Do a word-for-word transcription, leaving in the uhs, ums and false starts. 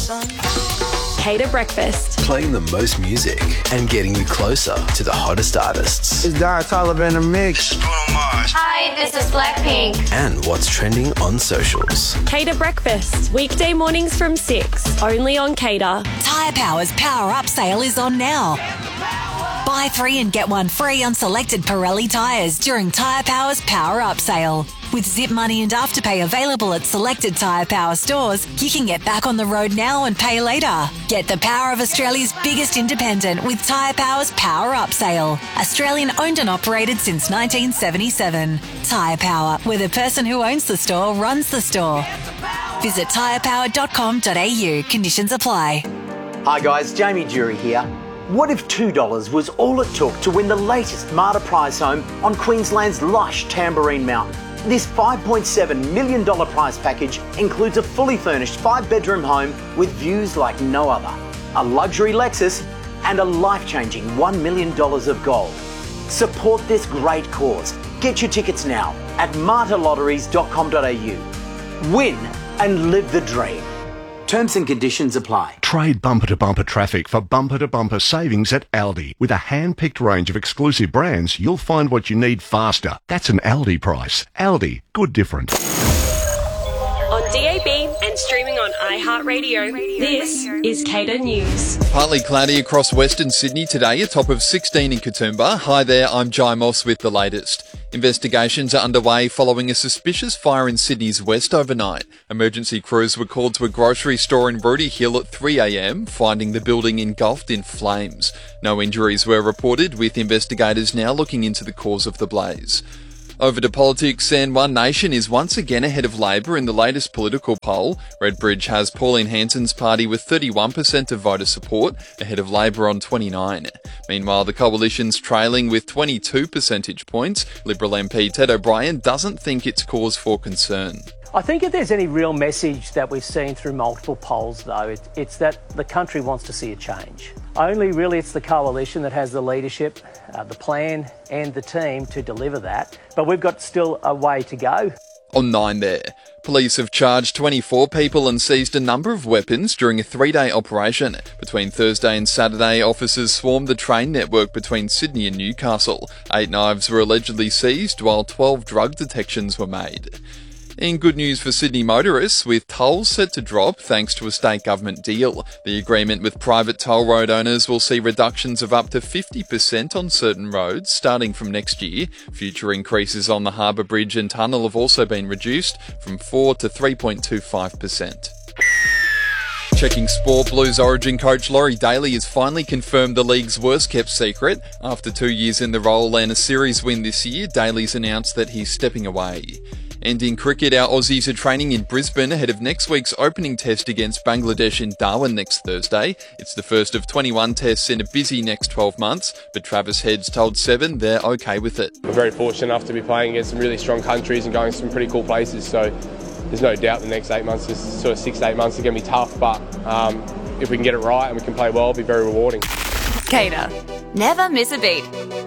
Cater Breakfast. Playing the most music and getting you closer to the hottest artists. It's Don Toliver in the mix. Hi, this is Blackpink. And what's trending on socials. Cater Breakfast. Weekday mornings from six. Only on Cater. Tyre Power's Power Up sale is on now. Buy three and get one free on selected Pirelli tyres during Tyre Power's Power Up sale. With Zip Money and Afterpay available at selected Tyre Power stores, you can get back on the road now and pay later. Get the power of Australia's biggest independent with Tyre Power's Power Up sale. Australian owned and operated since nineteen seventy-seven. Tyre Power, where the person who owns the store runs the store. Visit tyre power dot com dot a u. Conditions apply. Hi guys, Jamie Jury here. What if two dollars was all it took to win the latest Marta prize home on Queensland's lush Tamborine Mountain? This five point seven million dollars prize package includes a fully furnished five-bedroom home with views like no other, a luxury Lexus, and a life-changing one million dollars of gold. Support this great cause. Get your tickets now at marta lotteries dot com dot a u. Win and live the dream. Terms and conditions apply. Trade bumper-to-bumper traffic for bumper-to-bumper savings at Aldi. With a hand-picked range of exclusive brands, you'll find what you need faster. That's an Aldi price. Aldi, good different. On D A B and streaming on iHeartRadio, this is Cater News. Partly cloudy across Western Sydney today, a top of sixteen in Katoomba. Hi there, I'm Jai Moss with the latest. Investigations are underway following a suspicious fire in Sydney's west overnight. Emergency crews were called to a grocery store in Rooty Hill at three a m, finding the building engulfed in flames. No injuries were reported, with investigators now looking into the cause of the blaze. Over to politics, and One Nation is once again ahead of Labor in the latest political poll. Redbridge has Pauline Hanson's party with thirty-one percent of voter support, ahead of Labor on twenty-nine. Meanwhile, the coalition's trailing with twenty-two percentage points. Liberal M P Ted O'Brien doesn't think it's cause for concern. I think if there's any real message that we've seen through multiple polls, though, it, it's that the country wants to see a change. Only really it's the coalition that has the leadership, uh, the plan and the team to deliver that. But we've got still a way to go. On nine there. Police have charged twenty-four people and seized a number of weapons during a three-day operation. Between Thursday and Saturday, officers swarmed the train network between Sydney and Newcastle. Eight knives were allegedly seized, while twelve drug detections were made. In good news for Sydney motorists, with tolls set to drop thanks to a state government deal. The agreement with private toll road owners will see reductions of up to fifty percent on certain roads starting from next year. Future increases on the Harbour Bridge and Tunnel have also been reduced from four to three point two five percent. Checking sport, Blues Origin coach Laurie Daly has finally confirmed the league's worst-kept secret. After two years in the role and a series win this year, Daly's announced that he's stepping away. And in cricket, our Aussies are training in Brisbane ahead of next week's opening test against Bangladesh in Darwin next Thursday. It's the first of twenty-one tests in a busy next twelve months, but Travis Head's told Seven they're okay with it. We're very fortunate enough to be playing against some really strong countries and going to some pretty cool places, so there's no doubt the next eight months, this sort of six to eight months are going to be tough, but um, if we can get it right and we can play well, it'll be very rewarding. Cater. Never miss a beat.